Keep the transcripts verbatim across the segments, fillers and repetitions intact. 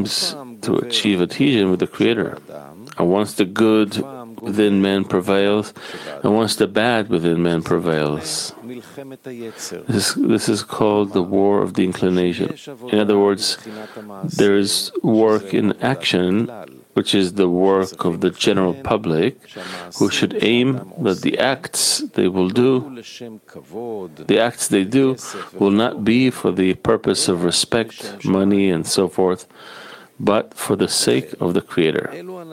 aims to achieve adhesion with the Creator. And once the good within man prevails, and once the bad within man prevails, this, this is called the war of the inclination. In other words, there is work in action, which is the work of the general public, who should aim that the acts they will do, the acts they do, will not be for the purpose of respect, money, and so forth, but for the sake of the Creator.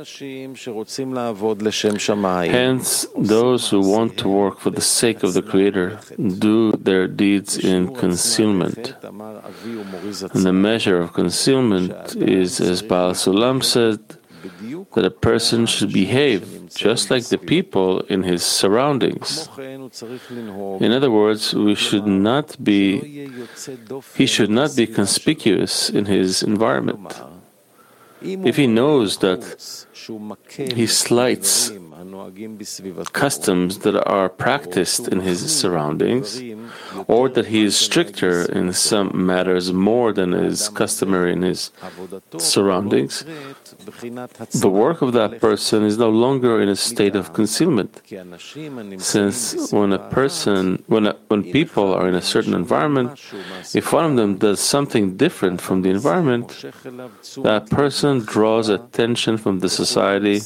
Hence, those who want to work for the sake of the Creator do their deeds in concealment. And the measure of concealment is, as Baal Sulam said, that a person should behave just like the people in his surroundings. In other words, we should not be, he should not be conspicuous in his environment. If he knows that he slights customs that are practiced in his surroundings, or that he is stricter in some matters more than is customary in his surroundings, the work of that person is no longer in a state of concealment. Since when a person, when a, when people are in a certain environment, if one of them does something different from the environment, that person draws attention from the society,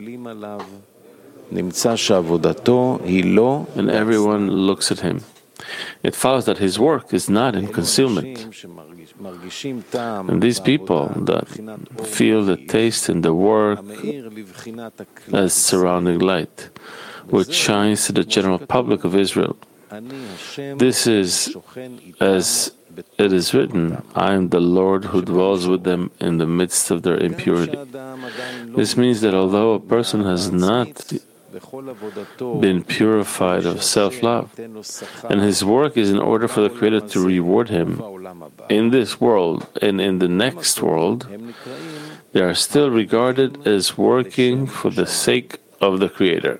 and everyone looks at him. It follows that his work is not in concealment. And these people that feel the taste in the work as surrounding light, which shines to the general public of Israel. This is, as it is written, I am the Lord who dwells with them in the midst of their impurity. This means that although a person has not been purified of self-love, and his work is in order for the Creator to reward him in this world and in the next world, they are still regarded as working for the sake of the Creator.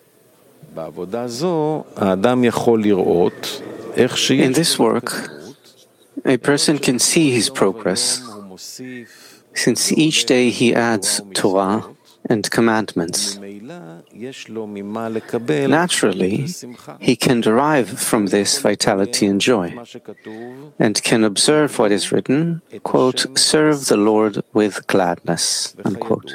In this work, a person can see his progress, since each day he adds Torah and commandments. Naturally, he can derive from this vitality and joy, and can observe what is written, quote, serve the Lord with gladness, unquote.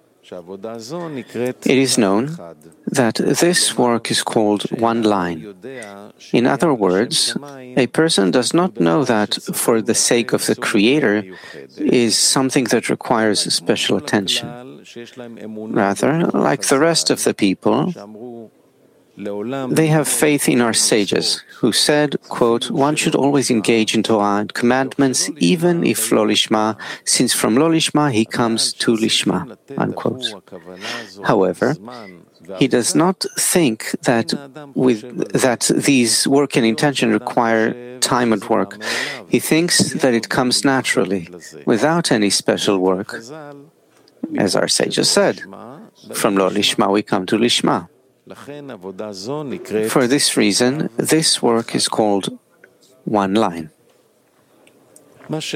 It is known that this work is called one line. In other words, a person does not know that for the sake of the Creator is something that requires special attention. Rather, like the rest of the people, they have faith in our sages, who said, quote, one should always engage in Torah and commandments, even if lo lishma, since from lo lishma he comes to lishma, unquote. However, he does not think that with that these work and intention require time at work. He thinks that it comes naturally, without any special work. As our sages said, from lo lishma we come to lishma. For this reason, this work is called one line. But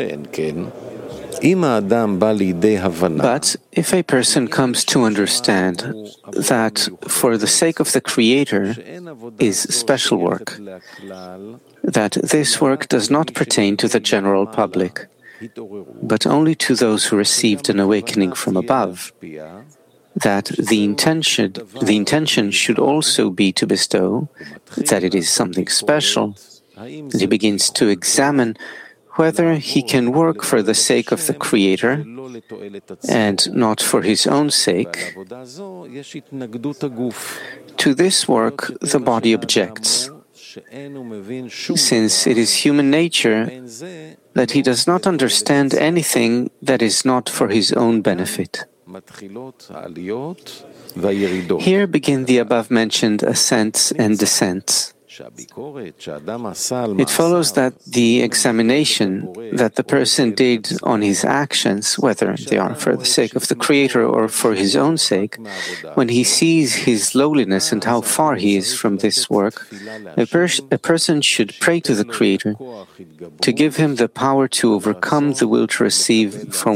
if a person comes to understand that for the sake of the Creator is special work, that this work does not pertain to the general public, but only to those who received an awakening from above, that the intention, the intention should also be to bestow, that it is something special, and he begins to examine whether he can work for the sake of the Creator and not for his own sake. To this work, the body objects, since it is human nature that he does not understand anything that is not for his own benefit. Here begin the above-mentioned ascents and descents. It follows that the examination that the person did on his actions, whether they are for the sake of the Creator or for his own sake, when he sees his lowliness and how far he is from this work, a, pers- a person should pray to the Creator to give him the power to overcome the will to receive from